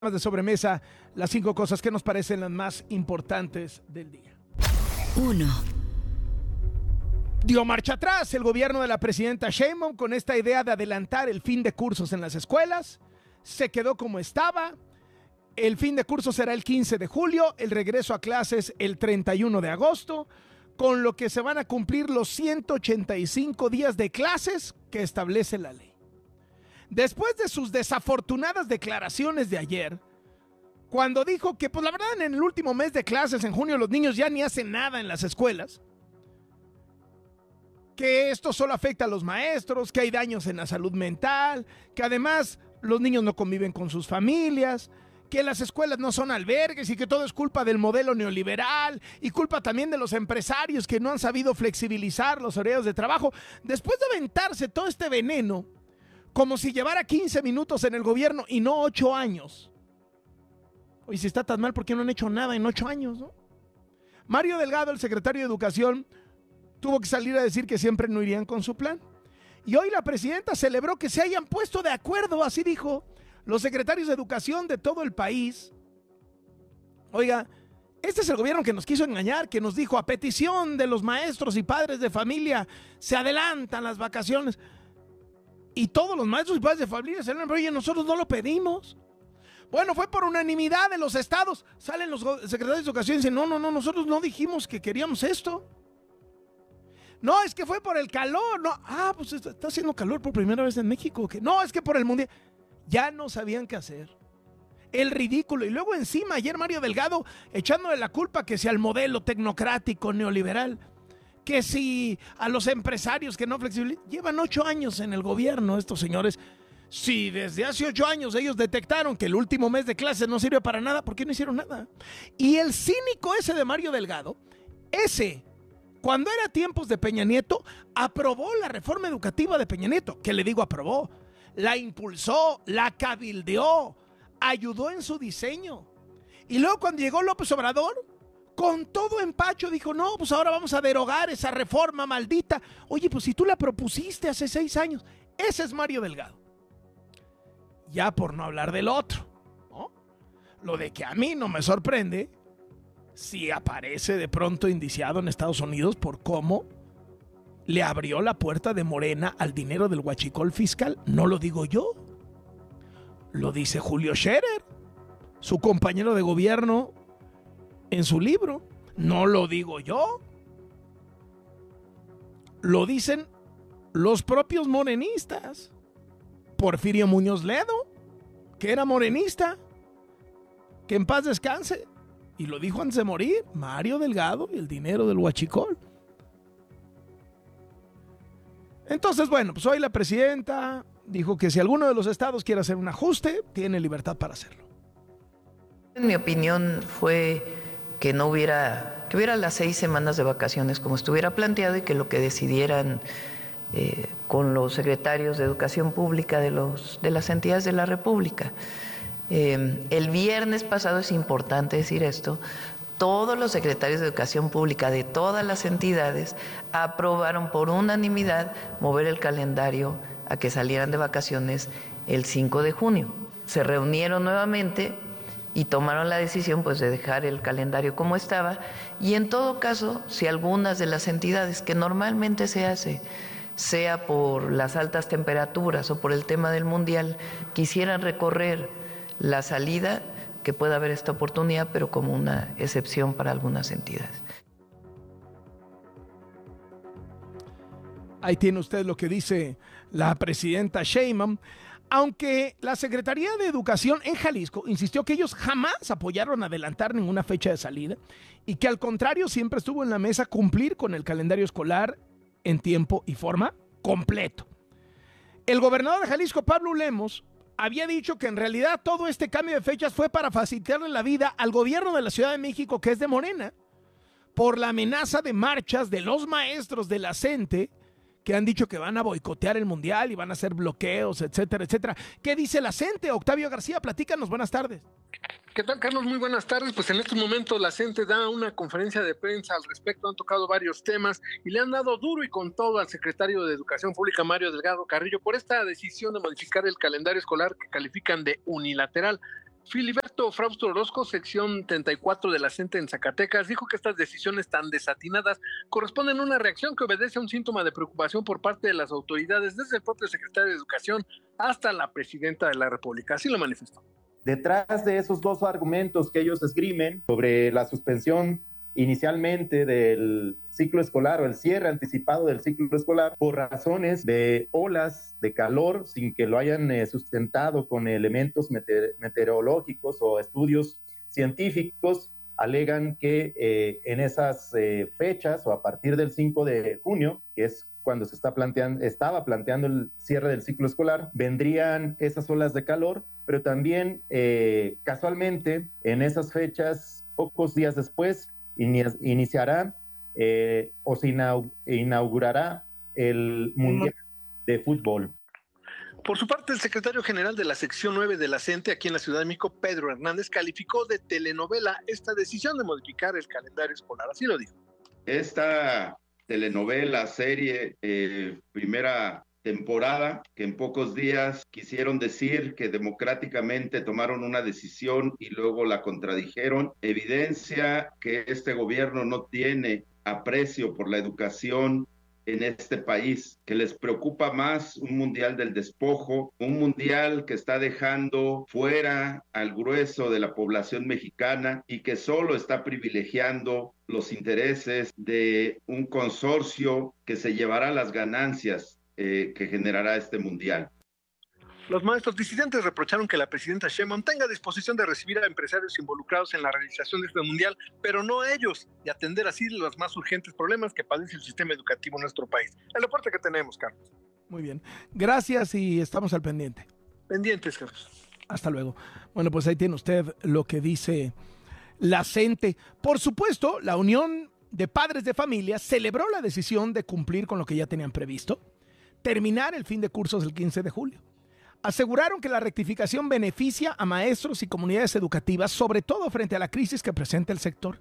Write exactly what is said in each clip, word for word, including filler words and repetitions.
de sobremesa, las cinco cosas que nos parecen las más importantes del día. Uno. Dio marcha atrás el gobierno de la presidenta Sheinbaum con esta idea de adelantar el fin de cursos en las escuelas. Se quedó como estaba. El fin de curso será el quince de julio, el regreso a clases el treinta y uno de agosto, con lo que se van a cumplir los ciento ochenta y cinco días de clases que establece la ley. Después de sus desafortunadas declaraciones de ayer, cuando dijo que, pues la verdad, en el último mes de clases, en junio, los niños ya ni hacen nada en las escuelas, que esto solo afecta a los maestros, que hay daños en la salud mental, que además los niños no conviven con sus familias, que las escuelas no son albergues y que todo es culpa del modelo neoliberal y culpa también de los empresarios que no han sabido flexibilizar los horarios de trabajo. Después de aventarse todo este veneno, como si llevara quince minutos en el gobierno y no ocho años. Oye, si está tan mal, ¿por qué no han hecho nada en ocho años, no? Mario Delgado, el secretario de Educación, tuvo que salir a decir que siempre no irían con su plan. Y hoy la presidenta celebró que se hayan puesto de acuerdo, así dijo, los secretarios de Educación de todo el país. Oiga, este es el gobierno que nos quiso engañar, que nos dijo a petición de los maestros y padres de familia, se adelantan las vacaciones. Y todos los maestros y padres de familia se le han dicho, oye, nosotros no lo pedimos. Bueno, fue por unanimidad de los estados. Salen los secretarios de Educación y dicen, no, no, no, nosotros no dijimos que queríamos esto. No, es que fue por el calor. No, ah, pues está, está haciendo calor por primera vez en México. ¿Qué? No, es que por el mundial. Ya no sabían qué hacer. El ridículo. Y luego encima, ayer Mario Delgado echándole la culpa que sea el modelo tecnocrático neoliberal. Que si a los empresarios que no flexibilizan, llevan ocho años en el gobierno estos señores. Si desde hace ocho años ellos detectaron que el último mes de clases no sirve para nada, ¿por qué no hicieron nada? Y el cínico ese de Mario Delgado, ese, cuando era tiempos de Peña Nieto, aprobó la reforma educativa de Peña Nieto. ¿Qué le digo aprobó? La impulsó, la cabildeó, ayudó en su diseño. Y luego cuando llegó López Obrador, con todo empacho dijo, no, pues ahora vamos a derogar esa reforma maldita. Oye, pues si tú la propusiste hace seis años. Ese es Mario Delgado. Ya por no hablar del otro, ¿no? Lo de que a mí no me sorprende si aparece de pronto indiciado en Estados Unidos por cómo le abrió la puerta de Morena al dinero del huachicol fiscal. No lo digo yo. Lo dice Julio Scherer, su compañero de gobierno, en su libro. No lo digo yo. Lo dicen los propios morenistas. Porfirio Muñoz Ledo, que era morenista, que en paz descanse. Y lo dijo antes de morir, Mario Delgado y el dinero del huachicol. Entonces, bueno, pues hoy la presidenta dijo que si alguno de los estados quiere hacer un ajuste, tiene libertad para hacerlo. En mi opinión fue que no hubiera, que hubiera las seis semanas de vacaciones como estuviera planteado y que lo que decidieran eh, con los secretarios de Educación Pública de, los, de las entidades de la República. Eh, el viernes pasado, es importante decir esto, todos los secretarios de Educación Pública de todas las entidades aprobaron por unanimidad mover el calendario a que salieran de vacaciones el cinco de junio. Se reunieron nuevamente y tomaron la decisión pues de dejar el calendario como estaba, y en todo caso, si algunas de las entidades, que normalmente se hace, sea por las altas temperaturas o por el tema del mundial, quisieran recorrer la salida, que pueda haber esta oportunidad, pero como una excepción para algunas entidades. Ahí tiene usted lo que dice la presidenta Sheinbaum. Aunque la Secretaría de Educación en Jalisco insistió que ellos jamás apoyaron adelantar ninguna fecha de salida y que al contrario siempre estuvo en la mesa cumplir con el calendario escolar en tiempo y forma completo. El gobernador de Jalisco, Pablo Lemos, había dicho que en realidad todo este cambio de fechas fue para facilitarle la vida al gobierno de la Ciudad de México, que es de Morena, por la amenaza de marchas de los maestros de la CENTE, que han dicho que van a boicotear el mundial y van a hacer bloqueos, etcétera, etcétera. ¿Qué dice la CENTE? Octavio García, platícanos, buenas tardes. ¿Qué tal, Carlos? Muy buenas tardes. Pues en estos momentos la CENTE da una conferencia de prensa al respecto, han tocado varios temas y le han dado duro y con todo al secretario de Educación Pública, Mario Delgado Carrillo, por esta decisión de modificar el calendario escolar que califican de unilateral. Filiberto Frausto Orozco, sección treinta y cuatro de la CENTE en Zacatecas, dijo que estas decisiones tan desatinadas corresponden a una reacción que obedece a un síntoma de preocupación por parte de las autoridades, desde el propio secretario de Educación hasta la presidenta de la República. Así lo manifestó. Detrás de esos dos argumentos que ellos esgrimen sobre la suspensión inicialmente del ciclo escolar o el cierre anticipado del ciclo escolar por razones de olas de calor sin que lo hayan eh, sustentado con elementos meteor- meteorológicos o estudios científicos, alegan que eh, en esas eh, fechas o a partir del cinco de junio, que es cuando se está planteando, estaba planteando el cierre del ciclo escolar, vendrían esas olas de calor, pero también eh, casualmente en esas fechas, pocos días después, iniciará eh, o se inaugurará el Mundial de Fútbol. Por su parte, el secretario general de la sección nueve de la CENTE aquí en la Ciudad de México, Pedro Hernández, calificó de telenovela esta decisión de modificar el calendario escolar. Así lo dijo. Esta telenovela, serie, eh, primera temporada, que en pocos días quisieron decir que democráticamente tomaron una decisión y luego la contradijeron, evidencia que este gobierno no tiene aprecio por la educación en este país, que les preocupa más un mundial del despojo, un mundial que está dejando fuera al grueso de la población mexicana y que solo está privilegiando los intereses de un consorcio que se llevará las ganancias eh, que generará este mundial. Los maestros disidentes reprocharon que la presidenta Sheinbaum tenga disposición de recibir a empresarios involucrados en la realización de este mundial, pero no a ellos, y atender así los más urgentes problemas que padece el sistema educativo en nuestro país. El reporte que tenemos, Carlos. Muy bien. Gracias y estamos al pendiente. Pendientes, Carlos. Hasta luego. Bueno, pues ahí tiene usted lo que dice la CENTE. Por supuesto, la Unión de Padres de Familia celebró la decisión de cumplir con lo que ya tenían previsto, terminar el fin de cursos el quince de julio. Aseguraron que la rectificación beneficia a maestros y comunidades educativas, sobre todo frente a la crisis que presenta el sector.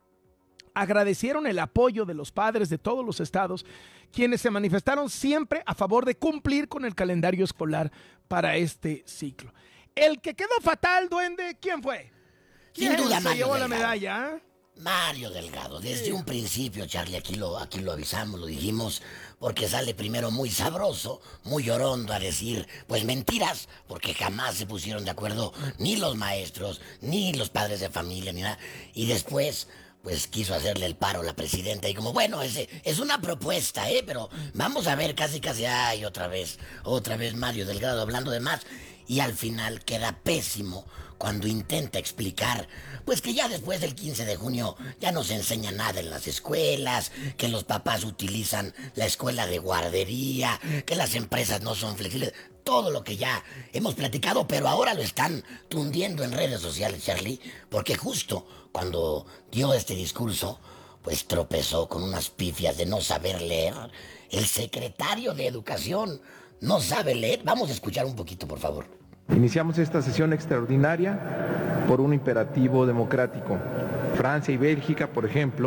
Agradecieron el apoyo de los padres de todos los estados, quienes se manifestaron siempre a favor de cumplir con el calendario escolar para este ciclo. El que quedó fatal, duende, ¿quién fue? Sin duda, se Mario llevó la Delgado. medalla? Mario Delgado, desde un principio, Charlie, aquí lo, aquí lo avisamos, lo dijimos, porque sale primero muy sabroso, muy llorondo a decir, pues mentiras, porque jamás se pusieron de acuerdo ni los maestros, ni los padres de familia, ni nada, y después, pues quiso hacerle el paro a la presidenta, y como, bueno, ese es una propuesta, ¿eh? Pero vamos a ver, casi casi, ay, otra vez, otra vez Mario Delgado hablando de más, y al final queda pésimo cuando intenta explicar, pues que ya después del quince de junio ya no se enseña nada en las escuelas, que los papás utilizan la escuela de guardería, que las empresas no son flexibles, todo lo que ya hemos platicado, pero ahora lo están tundiendo en redes sociales, Charlie, porque justo cuando dio este discurso, pues tropezó con unas pifias de no saber leer. El secretario de Educación no sabe leer. Vamos a escuchar un poquito, por favor. Iniciamos esta sesión extraordinaria por un imperativo democrático. Francia y Bélgica, por ejemplo,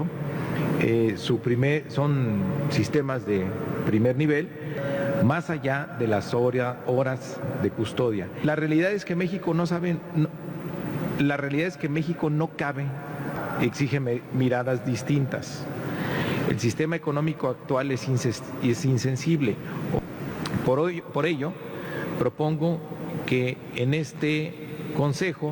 eh, su primer, son sistemas de primer nivel, más allá de las hora, horas de custodia. La realidad es que México no sabe, no, la realidad es que México no cabe, exige me, miradas distintas. El sistema económico actual es, inses, es insensible. Por, hoy, por ello, propongo que en este consejo...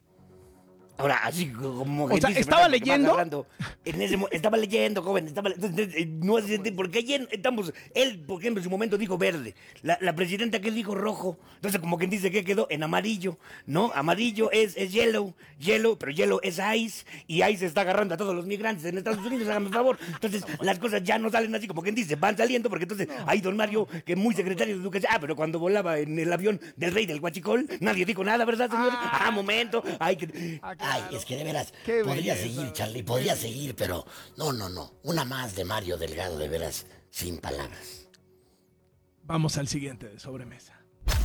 Ahora, así como que O sea, dice, ¿estaba ¿verdad? leyendo? Agarrando. En ese, mo- estaba leyendo, joven, estaba le- no sé por qué ayer estamos, él, por ejemplo, en su momento dijo verde, la, la presidenta que dijo rojo, entonces como quien dice que quedó en amarillo, ¿no? Amarillo es, es yellow, yellow, pero yellow es ice, y ice está agarrando a todos los migrantes en Estados Unidos, hágame el favor, entonces las cosas ya no salen así como quien dice, van saliendo, porque entonces ahí don Mario, que es muy secretario de Educación, ah, pero cuando volaba en el avión del rey del Huachicol, nadie dijo nada, ¿verdad, señor? Ah, momento, ay, que... Ah, Ay, claro. es que de veras, Qué podría belleza, seguir, Charlie, podría seguir, pero no, no, no. Una más de Mario Delgado, de veras, sin palabras. Vamos al siguiente de sobremesa.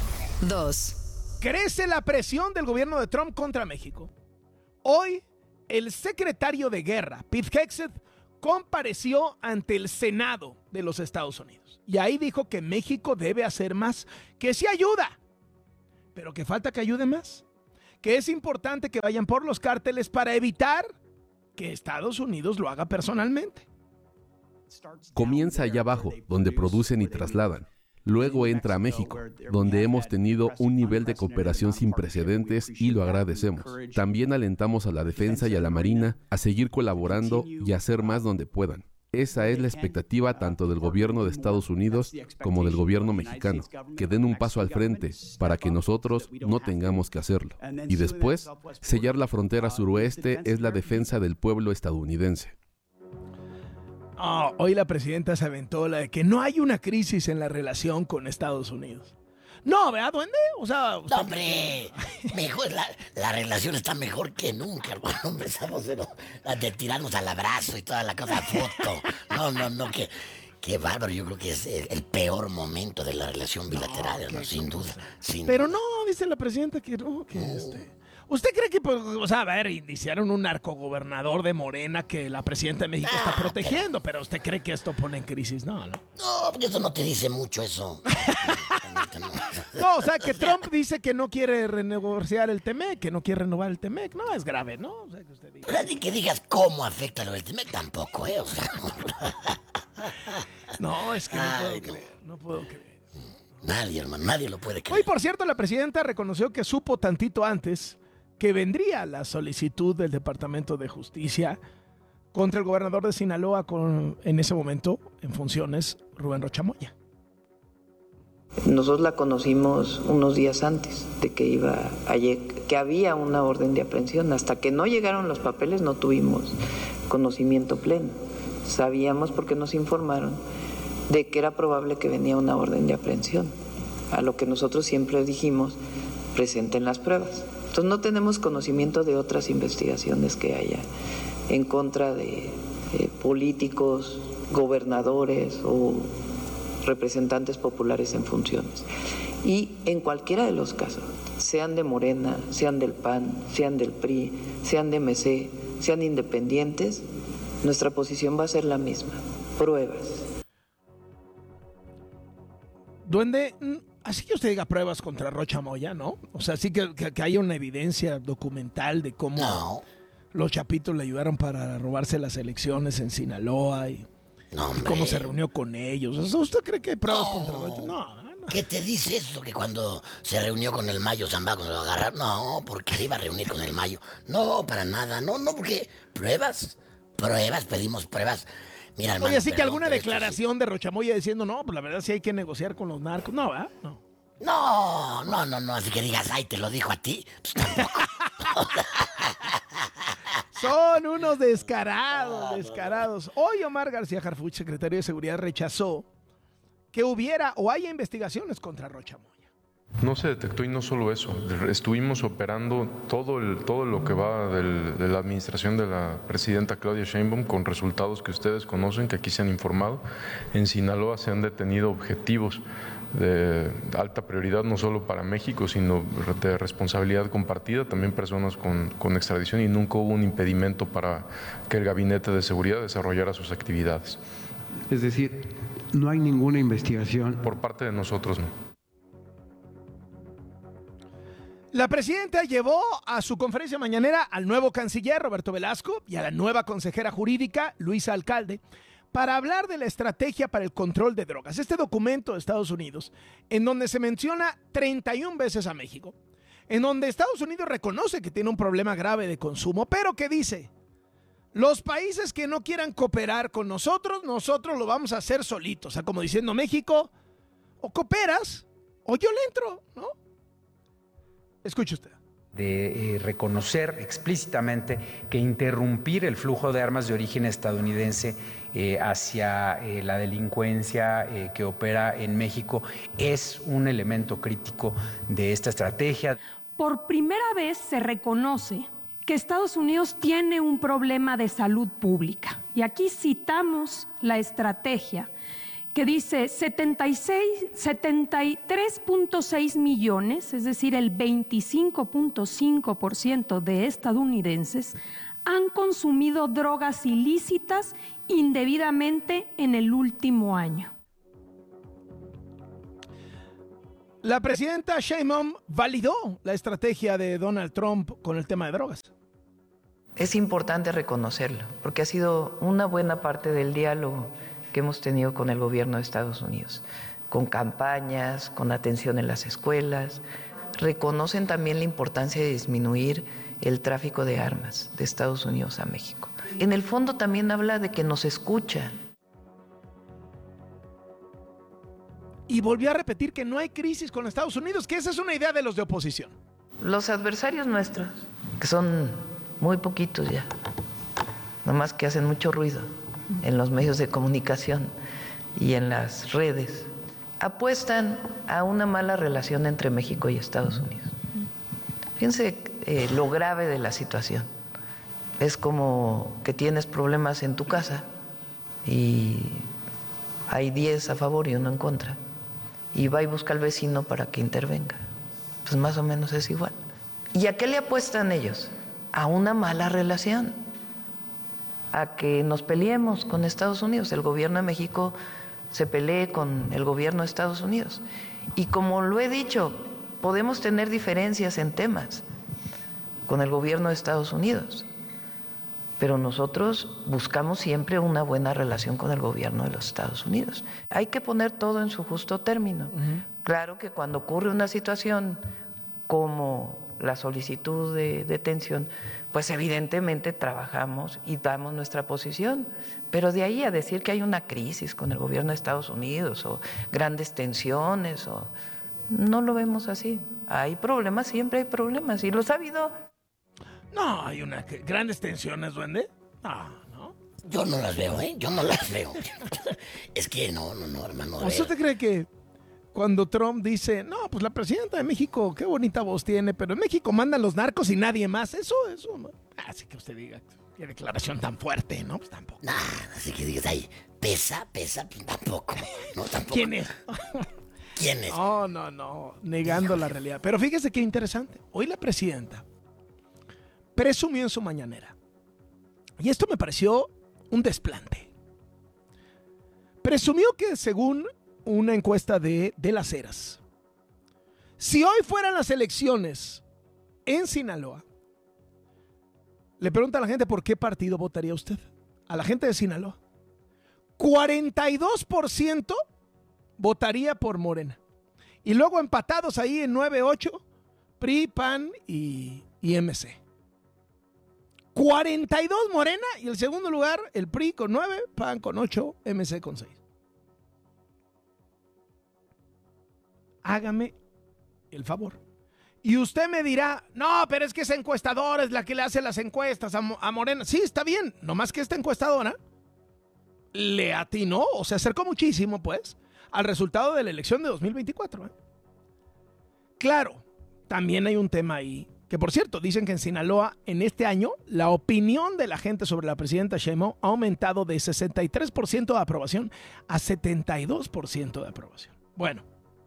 dos. Crece la presión del gobierno de Trump contra México. Hoy, el secretario de Guerra, Pete Hegseth, compareció ante el Senado de los Estados Unidos. Y ahí dijo que México debe hacer más, que sí ayuda, pero que falta que ayude más. que es importante que vayan por los cárteles para evitar que Estados Unidos lo haga personalmente. Comienza allá abajo, donde producen y trasladan. Luego entra a México, donde hemos tenido un nivel de cooperación sin precedentes y lo agradecemos. También alentamos a la defensa y a la marina a seguir colaborando y a hacer más donde puedan. Esa es la expectativa tanto del gobierno de Estados Unidos como del gobierno mexicano, que den un paso al frente para que nosotros no tengamos que hacerlo. Y después, sellar la frontera suroeste es la defensa del pueblo estadounidense. Oh, hoy la presidenta se aventó la de que no hay una crisis en la relación con Estados Unidos. No, ¿verdad, duende? O sea... Usted... No, hombre, mejor, la, la relación está mejor que nunca, hermano. Hombre, estamos pero, de tirarnos al abrazo y toda la cosa, foto. No, no, no, que... Qué bárbaro, yo creo que es el, el peor momento de la relación bilateral, no, ¿no? Sin duda. Sin pero duda. no, dice la presidenta que no, que no. este... ¿Usted cree que, pues, o sea, a ver, iniciaron un narcogobernador de Morena que la presidenta de México ah, está protegiendo, pero... pero usted cree que esto pone en crisis? No, no. No, porque eso no te dice mucho, eso. No, o sea, que Trump dice que no quiere renegociar el Temec, que no quiere renovar el Temec. No, es grave, ¿no? O sea, que usted diga. Pero ni que digas cómo afecta lo del Temec tampoco, ¿eh? O sea... No, es que no Ay, puedo no. creer, no puedo creer. Nadie, hermano, nadie lo puede creer. Hoy, por cierto, la presidenta reconoció que supo tantito antes que vendría la solicitud del Departamento de Justicia contra el gobernador de Sinaloa, con, en ese momento, en funciones, Rubén Rocha Moya. Nosotros la conocimos unos días antes de que iba a lleg- que había una orden de aprehensión. Hasta que no llegaron los papeles no tuvimos conocimiento pleno. Sabíamos porque nos informaron de que era probable que venía una orden de aprehensión, a lo que nosotros siempre dijimos, presenten las pruebas. Entonces no tenemos conocimiento de otras investigaciones que haya en contra de eh, políticos, gobernadores o representantes populares en funciones. Y en cualquiera de los casos, sean de Morena, sean del P A N, sean del P R I, sean de M C, sean independientes, nuestra posición va a ser la misma, pruebas. Duende, así que usted diga pruebas contra Rocha Moya, ¿no? O sea, sí que, que, que haya una evidencia documental de cómo No. los chapitos le ayudaron para robarse las elecciones en Sinaloa y, No, y cómo se reunió con ellos. O sea, ¿usted cree que hay pruebas No. contra Rocha? No, no. ¿Qué te dice eso? Que cuando se reunió con el Mayo Zambada, cuando lo agarraron, no, porque se iba a reunir con el Mayo. No, para nada, no, no, porque pruebas, pruebas, pedimos pruebas. Mira, hermano, Oye, así que perdón, alguna pero esto declaración de Rocha Moya diciendo, no, pues la verdad sí hay que negociar con los narcos. No, ¿verdad? No. sí. No, no, no, no, así que digas, ay, te lo dijo a ti, pues tampoco. Son unos descarados, descarados. Hoy Omar García Harfuch, secretario de Seguridad, rechazó que hubiera o haya investigaciones contra Rocha Moya. No se detectó y no solo eso, estuvimos operando todo, el, todo lo que va del, de la administración de la presidenta Claudia Sheinbaum con resultados que ustedes conocen, que aquí se han informado. En Sinaloa se han detenido objetivos de alta prioridad no solo para México, sino de responsabilidad compartida, también personas con, con extradición, y nunca hubo un impedimento para que el Gabinete de Seguridad desarrollara sus actividades. Es decir, no hay ninguna investigación. Por parte de nosotros, no. La presidenta llevó a su conferencia mañanera al nuevo canciller Roberto Velasco y a la nueva consejera jurídica Luisa Alcalde para hablar de la estrategia para el control de drogas. Este documento de Estados Unidos, en donde se menciona treinta y una veces a México, en donde Estados Unidos reconoce que tiene un problema grave de consumo, pero que dice, los países que no quieran cooperar con nosotros, nosotros lo vamos a hacer solitos. O sea, como diciendo, México, o cooperas o yo le entro, ¿no? Escuche usted. De eh, reconocer explícitamente que interrumpir el flujo de armas de origen estadounidense eh, hacia eh, la delincuencia eh, que opera en México es un elemento crítico de esta estrategia. Por primera vez se reconoce que Estados Unidos tiene un problema de salud pública. Y aquí citamos la estrategia que dice setenta y seis, setenta y tres punto seis millones, es decir, el veinticinco punto cinco por ciento de estadounidenses han consumido drogas ilícitas indebidamente en el último año. La presidenta Sheinbaum validó la estrategia de Donald Trump con el tema de drogas. Es importante reconocerlo, porque ha sido una buena parte del diálogo que hemos tenido con el gobierno de Estados Unidos, con campañas, con atención en las escuelas. Reconocen también la importancia de disminuir el tráfico de armas de Estados Unidos a México. En el fondo también habla de que nos escuchan. Y volvió a repetir que no hay crisis con Estados Unidos, que esa es una idea de los de oposición. Los adversarios nuestros, que son muy poquitos ya, nomás que hacen mucho ruido en los medios de comunicación y en las redes, apuestan a una mala relación entre México y Estados Unidos. Fíjense eh, lo grave de la situación. Es como que tienes problemas en tu casa y hay diez a favor y uno en contra. Y va y busca al vecino para que intervenga. Pues más o menos es igual. ¿Y a qué le apuestan ellos? A una mala relación, a que nos peleemos con Estados Unidos. El gobierno de México se pelee con el gobierno de Estados Unidos. Y como lo he dicho, podemos tener diferencias en temas con el gobierno de Estados Unidos, pero nosotros buscamos siempre una buena relación con el gobierno de los Estados Unidos. Hay que poner todo en su justo término. Uh-huh. Claro que cuando ocurre una situación como la solicitud de detención, pues evidentemente trabajamos y damos nuestra posición, pero de ahí a decir que hay una crisis con el gobierno de Estados Unidos o grandes tensiones, o no lo vemos así. Hay problemas, siempre hay problemas, y los ha habido. No, hay una grandes tensiones, duende. No, no. Yo no las veo, ¿eh? Yo no las veo. Es que no, no, no, hermano. ¿Usted te cree que cuando Trump dice, no, pues la presidenta de México, qué bonita voz tiene, pero en México mandan los narcos y nadie más? Eso, eso. No. Así que usted diga, qué declaración tan fuerte, ¿no? Pues tampoco. Nah, así que digas ahí, pesa, pesa, pues tampoco. No, tampoco. ¿Quién es? ¿Quién es? No, no, no, negando la realidad. Pero fíjese qué interesante. Hoy la presidenta presumió en su mañanera, y esto me pareció un desplante. Presumió que según una encuesta de, de Las Heras, si hoy fueran las elecciones en Sinaloa, le pregunta a la gente por qué partido votaría usted. A la gente de Sinaloa, cuarenta y dos por ciento votaría por Morena. Y luego empatados ahí en nueve ocho, P R I, P A N y, y M C. cuarenta y dos Morena, y el segundo lugar el P R I con nueve, P A N con ocho, M C con seis. Hágame el favor. Y usted me dirá, no, pero es que esa encuestadora es la que le hace las encuestas a, a Morena. Sí, está bien, nomás que esta encuestadora le atinó, o se acercó muchísimo, pues, al resultado de la elección de dos mil veinticuatro. ¿eh? Claro, también hay un tema ahí, que por cierto, dicen que en Sinaloa, en este año, la opinión de la gente sobre la presidenta Sheinbaum ha aumentado de sesenta y tres por ciento de aprobación a setenta y dos por ciento de aprobación. Bueno,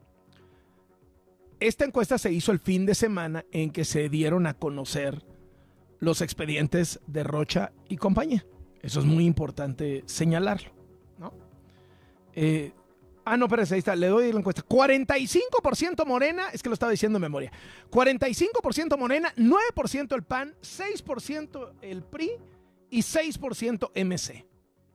esta encuesta se hizo el fin de semana en que se dieron a conocer los expedientes de Rocha y compañía. Eso es muy importante señalarlo, ¿no? Eh, ah, no, espérese, ahí está, le doy la encuesta. cuarenta y cinco por ciento Morena, es que lo estaba diciendo en memoria. cuarenta y cinco por ciento Morena, nueve por ciento el P A N, seis por ciento el P R I y seis por ciento M C.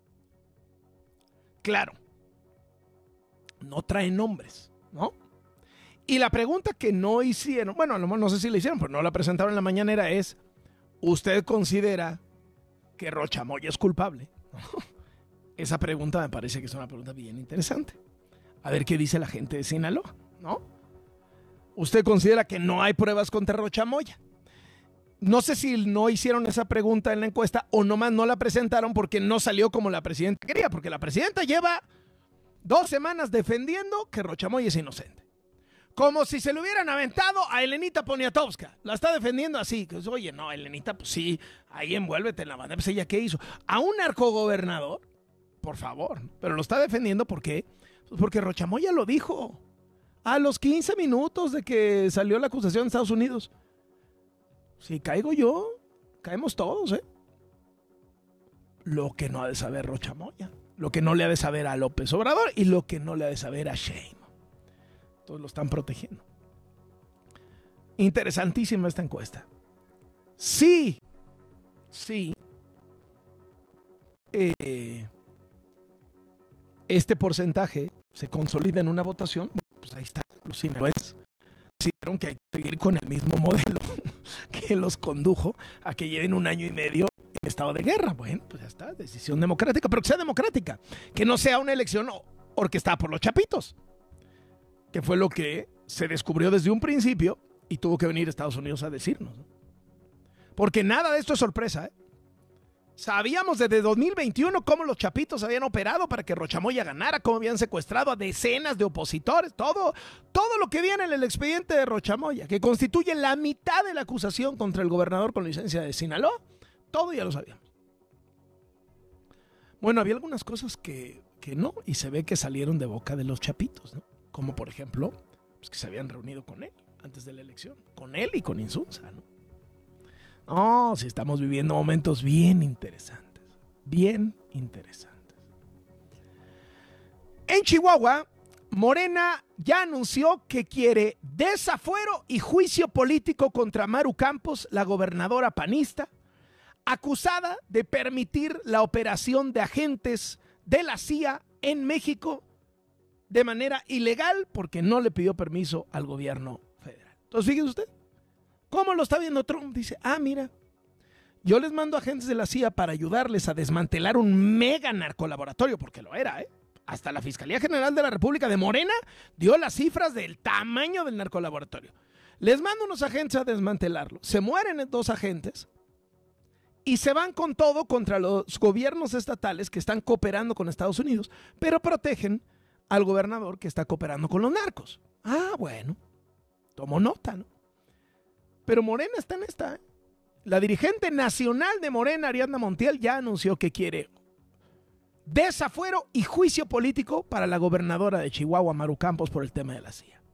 Claro, no traen nombres, ¿no? Y la pregunta que no hicieron, bueno, a lo mejor no sé si la hicieron, pero no la presentaron en la mañanera, es, ¿usted considera que Rocha Moya es culpable? Esa pregunta me parece que es una pregunta bien interesante. A ver qué dice la gente de Sinaloa, ¿no? ¿Usted considera que no hay pruebas contra Rocha Moya? No sé si no hicieron esa pregunta en la encuesta o nomás no la presentaron porque no salió como la presidenta quería, porque la presidenta lleva dos semanas defendiendo que Rocha Moya es inocente. Como si se le hubieran aventado a Elenita Poniatowska. La está defendiendo así. Que, oye, no, Elenita, pues sí, ahí envuélvete en la banda. Pues ella, ¿qué hizo? A un narcogobernador, por favor. Pero lo está defendiendo, ¿por qué? Pues porque Rocha Moya lo dijo. A los quince minutos de que salió la acusación en Estados Unidos. Si caigo yo, caemos todos, ¿eh? Lo que no ha de saber Rocha Moya. Lo que no le ha de saber a López Obrador y lo que no le ha de saber a Sheinbaum. Entonces lo están protegiendo. Interesantísima esta encuesta. Sí, sí. Eh, este porcentaje se consolida en una votación. Pues ahí está, los sinaloenses decidieron que hay que seguir con el mismo modelo que los condujo a que lleven un año y medio en estado de guerra. Bueno, pues ya está, decisión democrática, pero que sea democrática, que no sea una elección orquestada por los chapitos, que fue lo que se descubrió desde un principio y tuvo que venir a Estados Unidos a decirnos, ¿no? Porque nada de esto es sorpresa, ¿eh? Sabíamos desde dos mil veintiuno cómo los chapitos habían operado para que Rochamoya ganara, cómo habían secuestrado a decenas de opositores, todo, todo lo que viene en el expediente de Rochamoya, que constituye la mitad de la acusación contra el gobernador con licencia de Sinaloa, todo ya lo sabíamos. Bueno, había algunas cosas que, que no, y se ve que salieron de boca de los chapitos, ¿no? Como por ejemplo, pues que se habían reunido con él antes de la elección, con él y con Insunza, ¿no? No, sí estamos viviendo momentos bien interesantes, bien interesantes. En Chihuahua, Morena ya anunció que quiere desafuero y juicio político contra Maru Campos, la gobernadora panista, acusada de permitir la operación de agentes de la C I A en México de manera ilegal porque no le pidió permiso al gobierno federal. Entonces, fíjese usted. ¿Cómo lo está viendo Trump? Dice, ah, mira, yo les mando agentes de la C I A para ayudarles a desmantelar un mega narcolaboratorio, porque lo era, ¿eh? Hasta la Fiscalía General de la República de Morena dio las cifras del tamaño del narcolaboratorio. Les mando unos agentes a desmantelarlo. Se mueren dos agentes y se van con todo contra los gobiernos estatales que están cooperando con Estados Unidos, pero protegen al gobernador que está cooperando con los narcos. Ah, bueno, tomo nota, ¿no? Pero Morena está en esta, ¿eh? La dirigente nacional de Morena, Ariadna Montiel, ya anunció que quiere desafuero y juicio político para la gobernadora de Chihuahua, Maru Campos, por el tema de la C I A.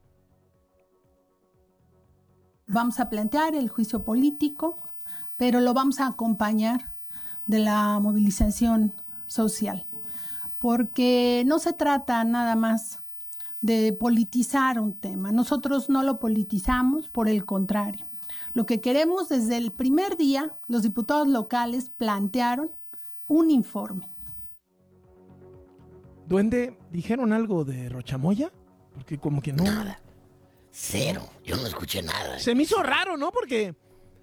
Vamos a plantear el juicio político, pero lo vamos a acompañar de la movilización social, porque no se trata nada más de politizar un tema. Nosotros no lo politizamos, por el contrario. Lo que queremos desde el primer día, los diputados locales plantearon un informe. Duende, ¿dijeron algo de Rochamoya? Porque como que no... Nada. Cero. Yo no escuché nada. Se me hizo raro, ¿no? Porque...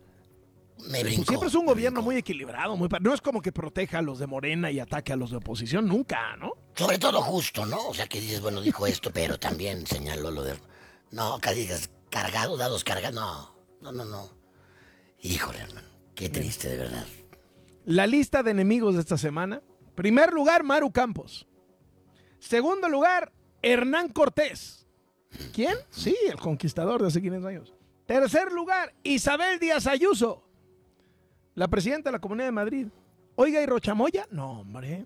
Me brincó. Pues siempre es un gobierno muy equilibrado, muy... No es como que proteja a los de Morena y ataque a los de oposición, nunca, ¿no? Sobre todo justo, ¿no? O sea, que dices, bueno, dijo esto, pero también señaló lo de... No, que digas, cargado, dados cargados, no. No, no, no. Híjole, hermano. Qué triste, de verdad. La lista de enemigos de esta semana. Primer lugar, Maru Campos. Segundo lugar, Hernán Cortés. ¿Quién? Sí, el conquistador de hace quinientos años. Tercer lugar, Isabel Díaz Ayuso, la presidenta de la Comunidad de Madrid. Oiga, ¿y Rochamoya? No, hombre.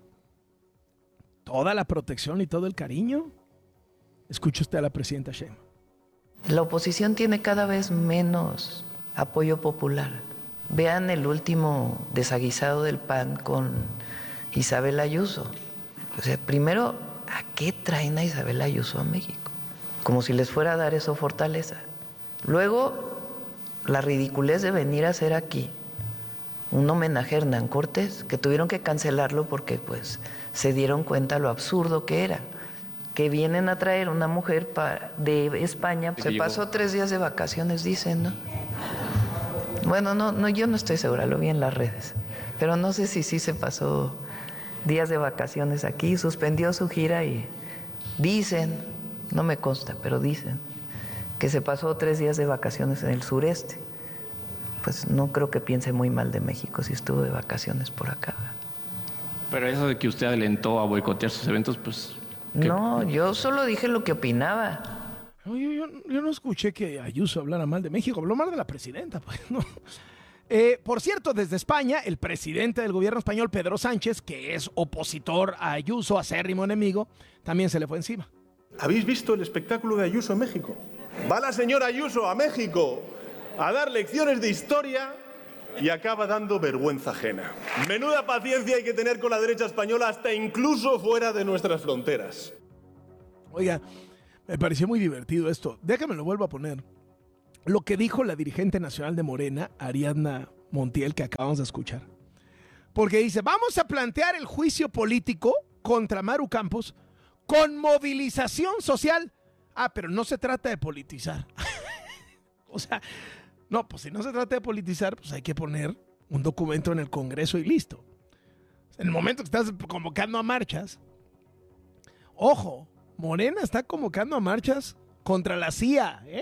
Toda la protección y todo el cariño. Escuche usted a la presidenta Sheinbaum. La oposición tiene cada vez menos apoyo popular. Vean el último desaguisado del P A N con Isabel Ayuso. O sea, primero, ¿a qué traen a Isabel Ayuso a México? Como si les fuera a dar eso fortaleza. Luego, la ridiculez de venir a hacer aquí un homenaje a Hernán Cortés, que tuvieron que cancelarlo porque pues se dieron cuenta lo absurdo que era. Que vienen a traer una mujer para, de España, se pasó tres días de vacaciones, dicen, ¿no? Bueno, no, no, yo no estoy segura, lo vi en las redes, pero no sé si sí se pasó días de vacaciones aquí, suspendió su gira y dicen, no me consta, pero dicen que se pasó tres días de vacaciones en el sureste. Pues no creo que piense muy mal de México si estuvo de vacaciones por acá. Pero eso de que usted alentó a boicotear sus eventos, pues... ¿qué? No, yo solo dije lo que opinaba. No, yo, yo, yo no escuché que Ayuso hablara mal de México, habló mal de la presidenta, pues, ¿no? Eh, por cierto, desde España, el presidente del gobierno español, Pedro Sánchez, que es opositor a Ayuso, acérrimo enemigo, también se le fue encima. ¿Habéis visto el espectáculo de Ayuso en México? Va la señora Ayuso a México a dar lecciones de historia y acaba dando vergüenza ajena. Menuda paciencia hay que tener con la derecha española hasta incluso fuera de nuestras fronteras. Oiga, Me pareció muy divertido esto. Déjame lo vuelvo a poner. Lo que dijo la dirigente nacional de Morena, Ariadna Montiel, que acabamos de escuchar. Porque dice, vamos a plantear el juicio político contra Maru Campos con movilización social. Ah, pero no se trata de politizar. O sea, no, pues si no se trata de politizar, pues hay que poner un documento en el Congreso y listo. En el momento que estás convocando a marchas, ojo, Morena está convocando a marchas contra la C I A, ¿eh?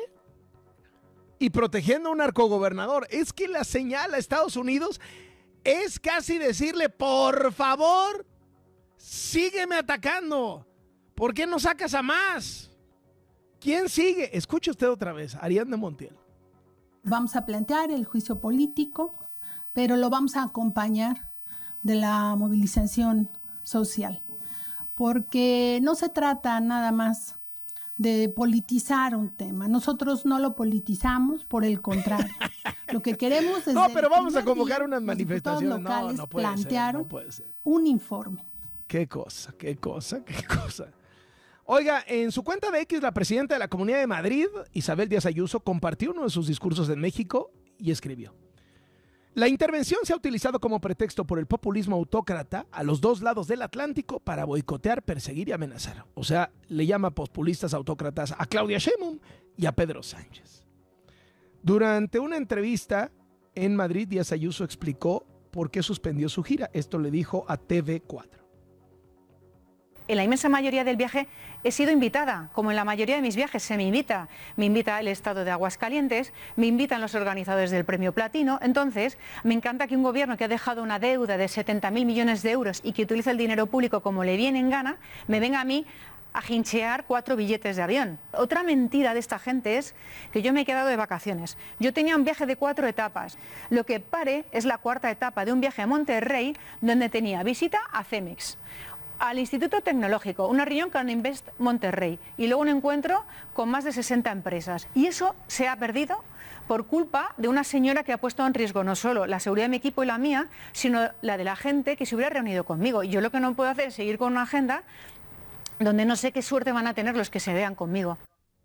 Y protegiendo a un narcogobernador. Es que la señal a Estados Unidos es casi decirle, por favor, sígueme atacando. ¿Por qué no sacas a más? ¿Quién sigue? Escuche usted otra vez, Ariadna Montiel. Vamos a plantear el juicio político, pero lo vamos a acompañar de la movilización social. Porque no se trata nada más de politizar un tema. Nosotros no lo politizamos, por el contrario. Lo que queremos es... No, pero vamos a convocar unas manifestaciones. No, no puede plantearon ser, no puede ser. un informe. Qué cosa, qué cosa, qué cosa. Oiga, en su cuenta de X, la presidenta de la Comunidad de Madrid, Isabel Díaz Ayuso, compartió uno de sus discursos en México y escribió: la intervención se ha utilizado como pretexto por el populismo autócrata a los dos lados del Atlántico para boicotear, perseguir y amenazar. O sea, le llama populistas autócratas a Claudia Sheinbaum y a Pedro Sánchez. Durante una entrevista en Madrid, Díaz Ayuso explicó por qué suspendió su gira. Esto le dijo a T V cuatro. En la inmensa mayoría del viaje he sido invitada, como en la mayoría de mis viajes se me invita. Me invita el Estado de Aguascalientes, me invitan los organizadores del Premio Platino. Entonces, me encanta que un gobierno que ha dejado una deuda de setenta mil millones de euros y que utiliza el dinero público como le viene en gana, me venga a mí a hinchear cuatro billetes de avión. Otra mentira de esta gente es que yo me he quedado de vacaciones. Yo tenía un viaje de cuatro etapas. Lo que pare es la cuarta etapa de un viaje a Monterrey, donde tenía visita a Cemex, al Instituto Tecnológico, una reunión con Invest Monterrey y luego un encuentro con más de sesenta empresas. Y eso se ha perdido por culpa de una señora que ha puesto en riesgo no solo la seguridad de mi equipo y la mía, sino la de la gente que se hubiera reunido conmigo. Y yo lo que no puedo hacer es seguir con una agenda donde no sé qué suerte van a tener los que se vean conmigo.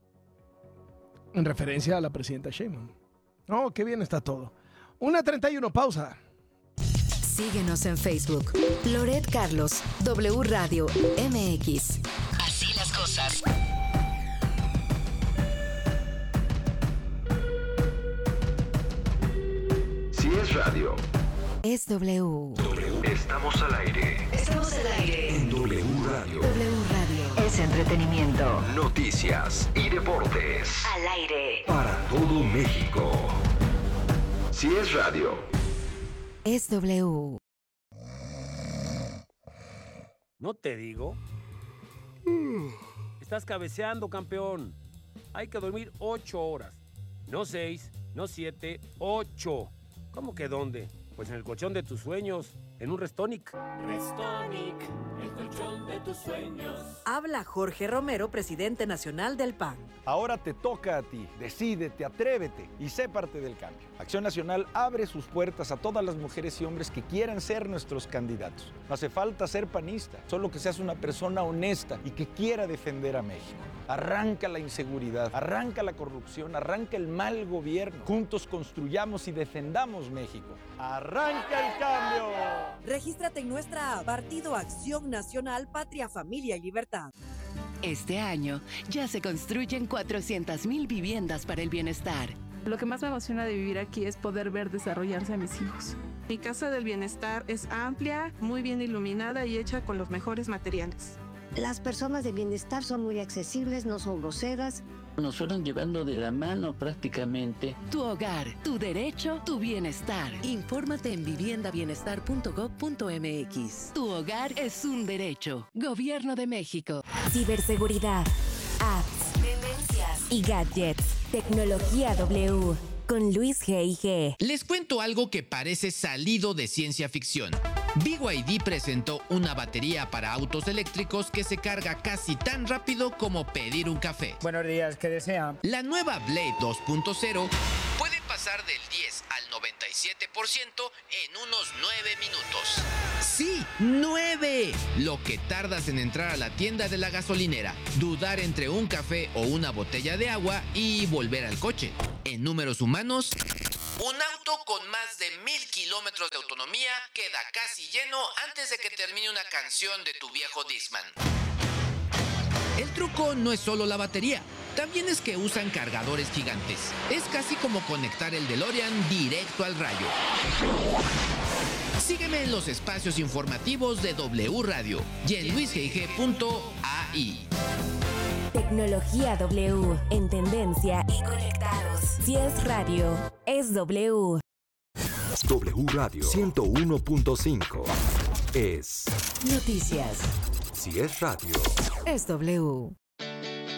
En referencia a la presidenta Sheinbaum. Oh, qué bien está todo. una treinta y uno, pausa. Síguenos en Facebook. Loret Carlos, W Radio M X. Así las cosas. Si es radio, es W. W. Estamos al aire. Estamos al aire. En W Radio. W Radio. Es entretenimiento. Noticias y deportes. Al aire. Para todo México. Si es radio, es W. ¿No te digo? Estás cabeceando, campeón. Hay que dormir ocho horas. No seis, no siete, ocho. ¿Cómo que dónde? Pues en el colchón de tus sueños, en un Restonic. Restonic, el colchón de tus sueños. Habla Jorge Romero, presidente nacional del P A N. Ahora te toca a ti. Decídete, atrévete y sé parte del cambio. Acción Nacional abre sus puertas a todas las mujeres y hombres que quieran ser nuestros candidatos. No hace falta ser panista, solo que seas una persona honesta y que quiera defender a México. Arranca la inseguridad, arranca la corrupción, arranca el mal gobierno. Juntos construyamos y defendamos México. ¡Arranca el cambio! Regístrate en nuestra app Partido Acción Nacional, Patria, Familia y Libertad. Este año ya se construyen cuatrocientas mil viviendas para el bienestar. Lo que más me emociona de vivir aquí es poder ver desarrollarse a mis hijos. Mi casa del bienestar es amplia, muy bien iluminada y hecha con los mejores materiales. Las personas de bienestar son muy accesibles, no son groseras. Nos fueron llevando de la mano prácticamente. Tu hogar, tu derecho, tu bienestar. Infórmate en vivienda bienestar punto gob punto m x. Tu hogar es un derecho. Gobierno de México. Ciberseguridad, apps, tendencias y gadgets. Tecnología W. Con Luis G I G. Les cuento algo que parece salido de ciencia ficción. B Y D presentó una batería para autos eléctricos que se carga casi tan rápido como pedir un café. Buenos días, ¿qué desea? La nueva Blade dos punto cero puede pasar del diez al noventa y siete por ciento en unos nueve minutos. Sí, nueve. Lo que tardas en entrar a la tienda de la gasolinera, dudar entre un café o una botella de agua y volver al coche. En números humanos, un auto con más de mil kilómetros de autonomía queda casi lleno antes de que termine una canción de tu viejo Discman. El truco no es solo la batería, también es que usan cargadores gigantes. Es casi como conectar el DeLorean directo al rayo. Sígueme en los espacios informativos de W Radio y en luis g g punto a i. Tecnología W, en tendencia y conectados. Si es radio, es W. W Radio ciento uno punto cinco es Noticias. Si es radio, Es W.